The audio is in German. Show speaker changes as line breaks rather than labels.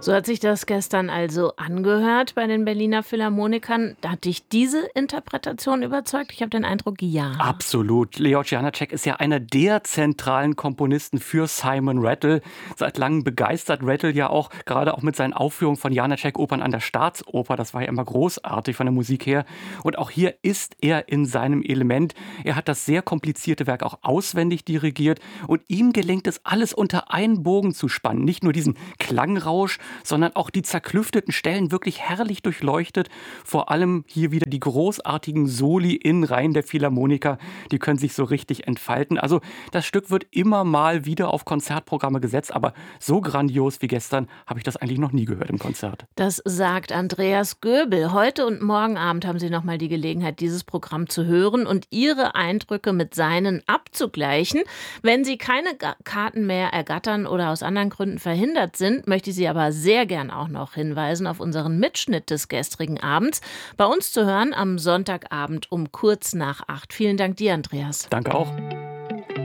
So hat sich das gestern also angehört bei den Berliner Philharmonikern. Hat dich diese Interpretation überzeugt? Ich habe den Eindruck, ja.
Absolut. Leoš Janáček ist ja einer der zentralen Komponisten für Simon Rattle. Seit langem begeistert Rattle ja auch, gerade auch mit seinen Aufführungen von Janáček-Opern an der Staatsoper. Das war ja immer großartig von der Musik her. Und auch hier ist er in seinem Element. Er hat das sehr komplizierte Werk auch auswendig dirigiert. Und ihm gelingt es, alles unter einen Bogen zu spannen. Nicht nur diesen Klangrausch, sondern auch die zerklüfteten Stellen wirklich herrlich durchleuchtet. Vor allem hier wieder die großartigen Soli in Reihen der Philharmoniker, die können sich so richtig entfalten. Also das Stück wird immer mal wieder auf Konzertprogramme gesetzt, aber so grandios wie gestern habe ich das eigentlich noch nie gehört im Konzert.
Das sagt Andreas Göbel. Heute und morgen Abend haben Sie nochmal die Gelegenheit, dieses Programm zu hören und Ihre Eindrücke mit seinen abzugleichen. Wenn Sie keine Karten mehr ergattern oder aus anderen Gründen verhindert sind, möchte ich Sie aber sehr gern auch noch hinweisen auf unseren Mitschnitt des gestrigen Abends. Bei uns zu hören am Sonntagabend um kurz nach 8. Vielen Dank dir, Andreas.
Danke auch.